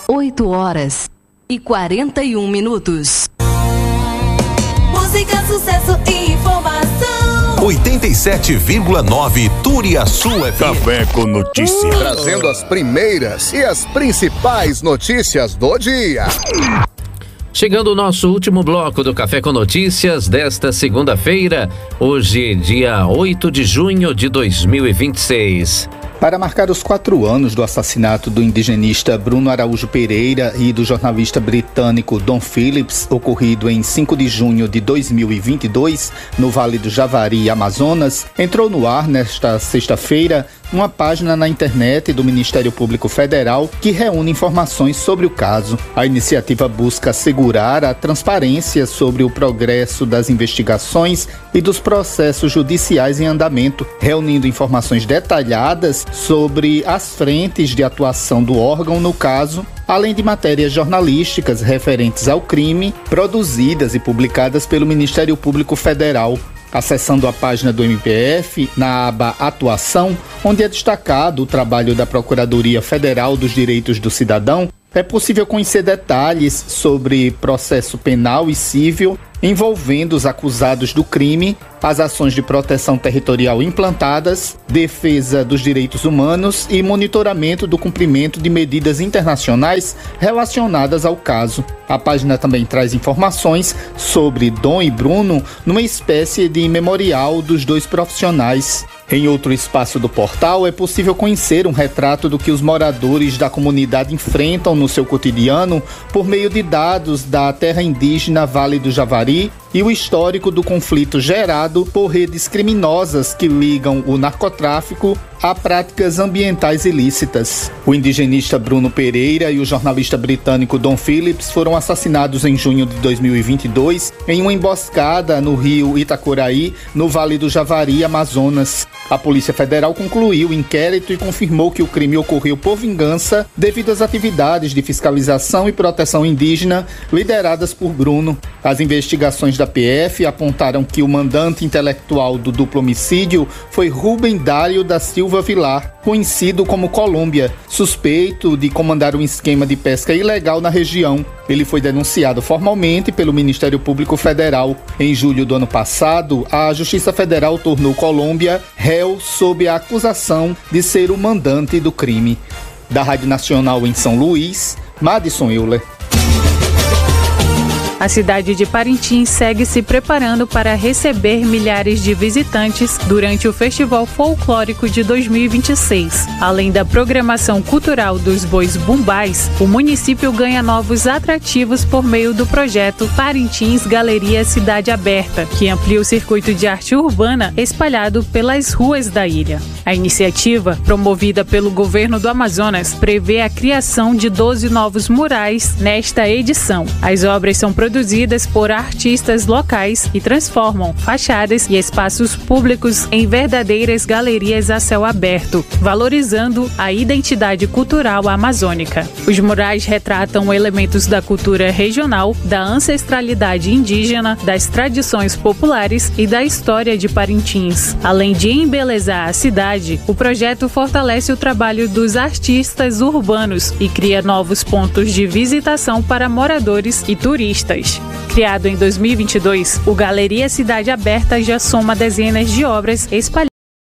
8h41. Música, sucesso e informação. 87,9 Turiaçu FM. Café com notícia. Trazendo as primeiras e as principais notícias do dia. Chegando o nosso último bloco do Café com Notícias desta segunda-feira, hoje, dia 8 de junho de 2026. Para marcar os 4 anos do assassinato do indigenista Bruno Araújo Pereira e do jornalista britânico Don Phillips, ocorrido em 5 de junho de 2022, no Vale do Javari, Amazonas, entrou no ar nesta sexta-feira uma página na internet do Ministério Público Federal que reúne informações sobre o caso. A iniciativa busca assegurar a transparência sobre o progresso das investigações e dos processos judiciais em andamento, reunindo informações detalhadas sobre as frentes de atuação do órgão no caso, além de matérias jornalísticas referentes ao crime, produzidas e publicadas pelo Ministério Público Federal. Acessando a página do MPF, na aba Atuação, onde é destacado o trabalho da Procuradoria Federal dos Direitos do Cidadão, é possível conhecer detalhes sobre processo penal e civil envolvendo os acusados do crime, as ações de proteção territorial implantadas, defesa dos direitos humanos e monitoramento do cumprimento de medidas internacionais relacionadas ao caso. A página também traz informações sobre Dom e Bruno numa espécie de memorial dos dois profissionais. Em outro espaço do portal, é possível conhecer um retrato do que os moradores da comunidade enfrentam no seu cotidiano por meio de dados da terra indígena Vale do Javari e o histórico do conflito gerado por redes criminosas que ligam o narcotráfico a práticas ambientais ilícitas. O indigenista Bruno Pereira e o jornalista britânico Don Phillips foram assassinados em junho de 2022 em uma emboscada no rio Itacoraí, no Vale do Javari, Amazonas. A Polícia Federal concluiu o inquérito e confirmou que o crime ocorreu por vingança devido às atividades de fiscalização e proteção indígena lideradas por Bruno. As investigações da PF apontaram que o mandante intelectual do duplo homicídio foi Rubem Dário da Silva Vilar, conhecido como Colômbia, suspeito de comandar um esquema de pesca ilegal na região. Ele foi denunciado formalmente pelo Ministério Público Federal. Em julho do ano passado, a Justiça Federal tornou Colômbia réu sob a acusação de ser o mandante do crime. Da Rádio Nacional em São Luís, Madison Euler. A cidade de Parintins segue se preparando para receber milhares de visitantes durante o Festival Folclórico de 2026. Além da programação cultural dos bois bumbais, o município ganha novos atrativos por meio do projeto Parintins Galeria Cidade Aberta, que amplia o circuito de arte urbana espalhado pelas ruas da ilha. A iniciativa, promovida pelo governo do Amazonas, prevê a criação de 12 novos murais nesta edição. As obras são produzidas por artistas locais e transformam fachadas e espaços públicos em verdadeiras galerias a céu aberto, valorizando a identidade cultural amazônica. Os murais retratam elementos da cultura regional, da ancestralidade indígena, das tradições populares e da história de Parintins. Além de embelezar a cidade, o projeto fortalece o trabalho dos artistas urbanos e cria novos pontos de visitação para moradores e turistas. Criado em 2022, o Galeria Cidade Aberta já soma dezenas de obras espalhadas